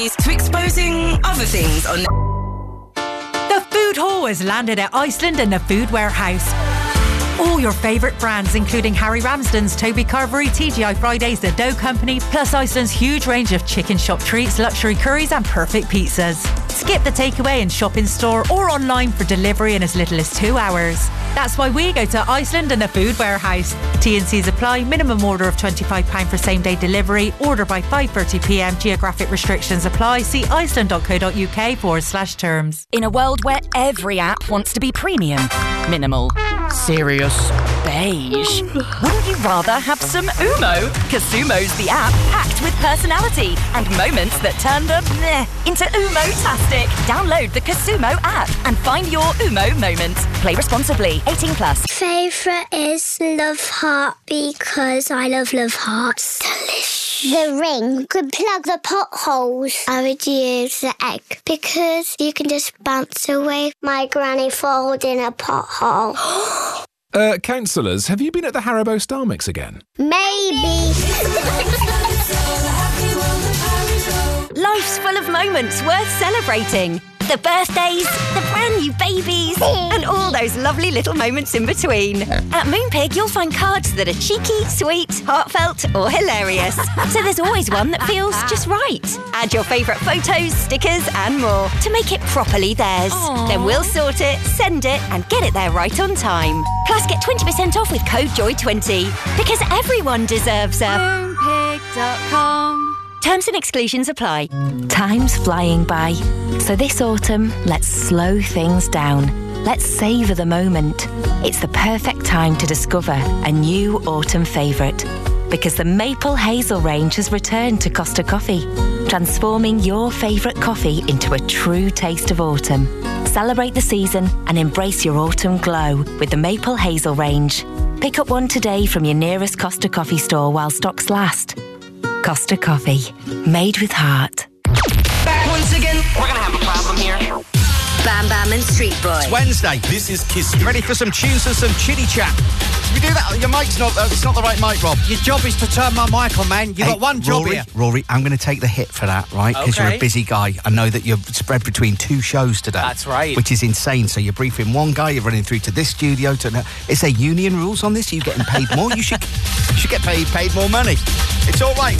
To exposing other things on... The Food Hall has landed at Iceland and the Food Warehouse. All your favourite brands, including Harry Ramsden's, Toby Carvery, TGI Fridays, The Dough Company, plus Iceland's huge range of chicken shop treats, luxury curries and perfect pizzas. Skip the takeaway and shop in store or online for delivery in as little as 2 hours. That's why we go to Iceland and the Food Warehouse. T&Cs apply. Minimum order of £25 for same-day delivery. Order by 5:30pm. Geographic restrictions apply. See iceland.co.uk/terms. In a world where every app wants to be premium, minimal, serious, beige, wouldn't you rather have some Umo? Casumo's the app packed with personality and moments that turn the meh into Umo-tastic. Download the Casumo app and find your Umo moment. Play responsibly. 18+. Favourite is Love Heart because I love Love Hearts. Delicious. The ring could plug the potholes. I would use the egg because you can just bounce away my granny falls in a pothole. Councillors, have you been at the Haribo Star Mix again? Maybe. Life's full of moments worth celebrating. The birthdays, the brand new babies, and all those lovely little moments in between. At Moonpig, you'll find cards that are cheeky, sweet, heartfelt, or hilarious. So there's always one that feels just right. Add your favourite photos, stickers, and more to make it properly theirs. Aww. Then we'll sort it, send it, and get it there right on time. Plus, get 20% off with code JOY20 because everyone deserves a Moonpig.com. Terms and exclusions apply. Time's flying by. So this autumn, let's slow things down. Let's savour the moment. It's the perfect time to discover a new autumn favourite. Because the Maple Hazel range has returned to Costa Coffee, transforming your favourite coffee into a true taste of autumn. Celebrate the season and embrace your autumn glow with the Maple Hazel range. Pick up one today from your nearest Costa Coffee store while stocks last. Costa Coffee, made with heart. Back once again, we're going to have a problem here. Bam Bam and Street Boy. It's Wednesday. This is Kiss. Ready for some tunes and some chitty chat? Should we do that? Your mic's not... it's not the right mic, Rob. Your job is to turn my mic on, man. You've got one job here. Rory, I'm going to take the hit for that, right? Because you're a busy guy. I know that you're spread between 2 shows today. That's right. Which is insane. So you're briefing one guy, you're running through to this studio. Is there union rules on this? Are you getting paid more? You should get paid more money. It's all right.